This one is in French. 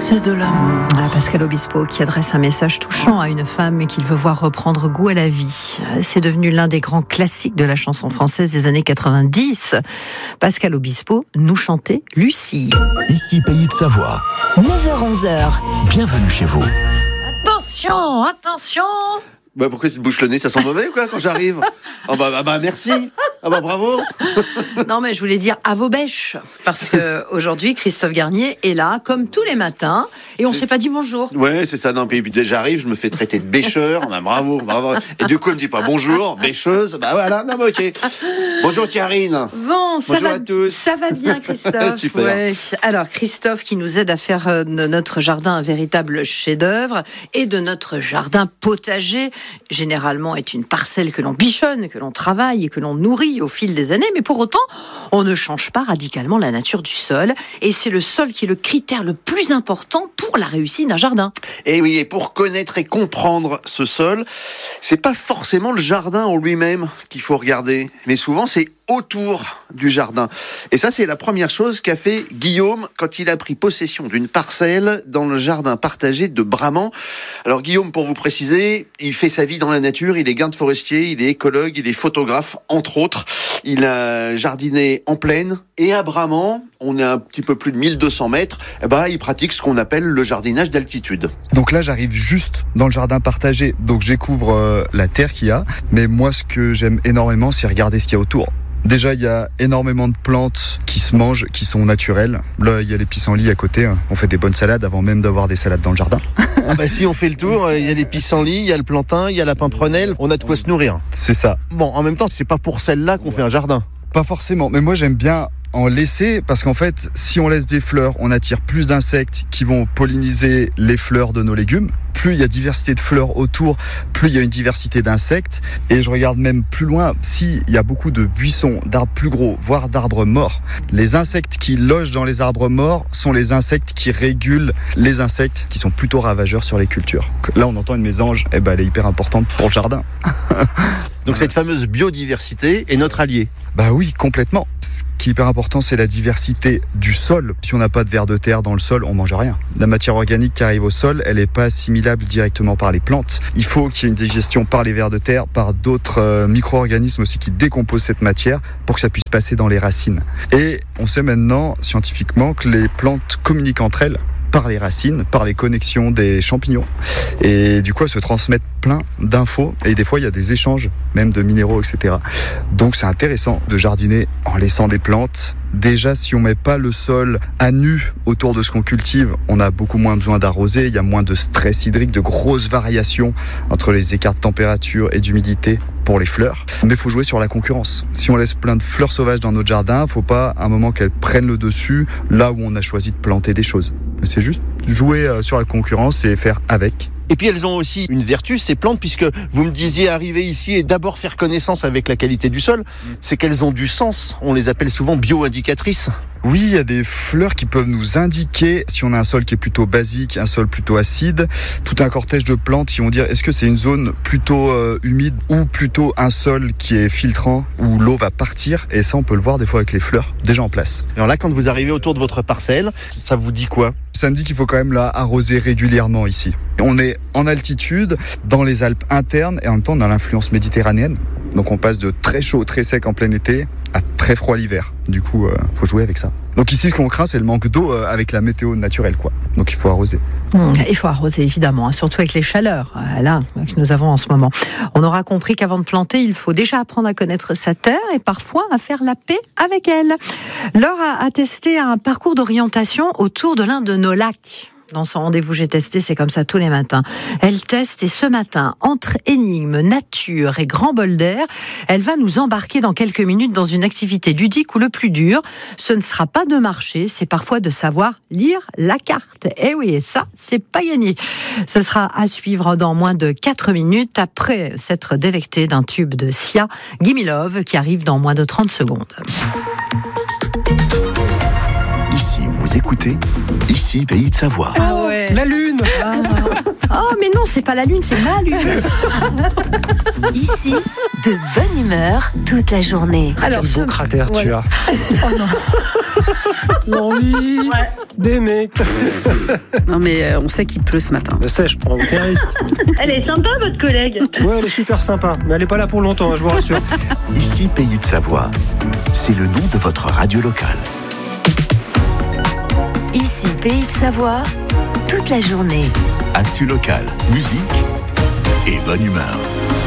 c'est de l'amour. Pascal Obispo qui adresse un message touchant à une femme qu'il veut voir reprendre goût à la vie. C'est devenu l'un des grands classiques de la chanson française des années 90. Pascal Obispo nous chantait Lucie. Ici Pays de Savoie. 9h-11h. Bienvenue chez vous. Attention, attention. Pourquoi tu te bouches le nez? Ça sent mauvais ou quoi quand j'arrive? Merci. Bravo. Non mais je voulais dire à vos bêches, parce que aujourd'hui Christophe Garnier est là comme tous les matins et on s'est pas dit bonjour. Ouais, c'est ça. Non, puis dès que j'arrive, je me fais traiter de bêcheur. Bravo. Et du coup, elle me dit pas bonjour, bêcheuse. Voilà. Non, mais ok. Bonjour Karine. Bon, bonjour à tous. Ça va bien Christophe. Super. Ouais. Alors Christophe qui nous aide à faire de notre jardin un véritable chef-d'œuvre et de notre jardin potager, généralement est une parcelle que l'on bichonne, que l'on travaille et que l'on nourrit au fil des années, mais pour autant, on ne change pas radicalement la nature du sol, et c'est le sol qui est le critère le plus important pour la réussite d'un jardin. Et oui, et pour connaître et comprendre ce sol, c'est pas forcément le jardin en lui-même qu'il faut regarder, mais souvent c'est autour du jardin. Et ça, c'est la première chose qu'a fait Guillaume quand il a pris possession d'une parcelle dans le jardin partagé de Bramant. Alors Guillaume, pour vous préciser, il fait sa vie dans la nature, il est garde forestier, il est écologue, il est photographe, entre autres. Il a jardiné en plaine et à Bramant, on est un petit peu plus de 1200 mètres, il pratique ce qu'on appelle le jardinage d'altitude. Donc là, j'arrive juste dans le jardin partagé, donc je découvre la terre qu'il y a, mais moi, ce que j'aime énormément, c'est regarder ce qu'il y a autour. Déjà, il y a énormément de plantes qui se mangent, qui sont naturelles. Là, il y a les pissenlits à côté. On fait des bonnes salades avant même d'avoir des salades dans le jardin. Si on fait le tour, il y a les pissenlits, il y a le plantain, il y a la pimprenelle. On a de quoi se nourrir. C'est ça. Bon, en même temps, c'est pas pour celle-là qu'on fait un jardin. Pas forcément, mais moi j'aime bien en laisser parce qu'en fait, si on laisse des fleurs, on attire plus d'insectes qui vont polliniser les fleurs de nos légumes. Plus il y a diversité de fleurs autour, plus il y a une diversité d'insectes. Et je regarde même plus loin, s'il y a beaucoup de buissons, d'arbres plus gros, voire d'arbres morts, les insectes qui logent dans les arbres morts sont les insectes qui régulent les insectes qui sont plutôt ravageurs sur les cultures. Là, on entend une mésange, elle est hyper importante pour le jardin. Donc cette fameuse biodiversité est notre allié. Oui, complètement. Ce qui est hyper important, c'est la diversité du sol. Si on n'a pas de vers de terre dans le sol, on mange rien. La matière organique qui arrive au sol, elle n'est pas assimilable directement par les plantes. Il faut qu'il y ait une digestion par les vers de terre, par d'autres micro-organismes aussi qui décomposent cette matière pour que ça puisse passer dans les racines. Et on sait maintenant, scientifiquement, que les plantes communiquent entre elles par les racines, par les connexions des champignons. Et du coup, elles se transmettent plein d'infos. Et des fois, il y a des échanges, même de minéraux, etc. Donc, c'est intéressant de jardiner en laissant des plantes. Déjà, si on met pas le sol à nu autour de ce qu'on cultive, on a beaucoup moins besoin d'arroser. Il y a moins de stress hydrique, de grosses variations entre les écarts de température et d'humidité pour les fleurs. Mais il faut jouer sur la concurrence. Si on laisse plein de fleurs sauvages dans notre jardin, faut pas à un moment qu'elles prennent le dessus là où on a choisi de planter des choses. C'est juste jouer sur la concurrence et faire avec. Et puis elles ont aussi une vertu, ces plantes, puisque vous me disiez arriver ici et d'abord faire connaissance avec la qualité du sol, c'est qu'elles ont du sens. On les appelle souvent bio-indicatrices. Oui, il y a des fleurs qui peuvent nous indiquer si on a un sol qui est plutôt basique, un sol plutôt acide. Tout un cortège de plantes qui vont dire est-ce que c'est une zone plutôt humide ou plutôt un sol qui est filtrant où l'eau va partir. Et ça, on peut le voir des fois avec les fleurs déjà en place. Alors là, quand vous arrivez autour de votre parcelle, ça vous dit quoi ? Ça me dit qu'il faut quand même la arroser régulièrement ici. On est en altitude, dans les Alpes internes, et en même temps on a l'influence méditerranéenne. Donc on passe de très chaud, très sec en plein été à très froid l'hiver. Du coup, faut jouer avec ça. Donc ici, ce qu'on craint, c'est le manque d'eau avec la météo naturelle, quoi. Donc il faut arroser. Il faut arroser, évidemment, surtout avec les chaleurs là que nous avons en ce moment. On aura compris qu'avant de planter, il faut déjà apprendre à connaître sa terre et parfois à faire la paix avec elle. Laure a testé un parcours d'orientation autour de l'un de nos lacs. Dans son rendez-vous J'ai testé, c'est comme ça tous les matins. Elle teste et ce matin, entre énigmes, nature et grand bol d'air, elle va nous embarquer dans quelques minutes dans une activité ludique où le plus dur, ce ne sera pas de marcher, c'est parfois de savoir lire la carte. Et oui, et ça, c'est pas gagné. Ce sera à suivre dans moins de 4 minutes après s'être délecté d'un tube de Sia, Gimme Love, qui arrive dans moins de 30 secondes. Ici, vous Vous écoutez Ici Pays de Savoie. Ah ouais. La lune. Oh, mais non, c'est pas la lune, c'est ma lune. Ici, de bonne humeur toute la journée. Alors, quel beau cratère tu as. L'envie d'aimer. Non mais on sait qu'il pleut ce matin. Je sais, je prends aucun risque. Elle est sympa, votre collègue. Ouais, elle est super sympa, mais elle est pas là pour longtemps, hein, je vous rassure. Ici Pays de Savoie. C'est le nom de votre radio locale. Ici, Pays de Savoie, toute la journée. Actu locale, musique et bonne humeur.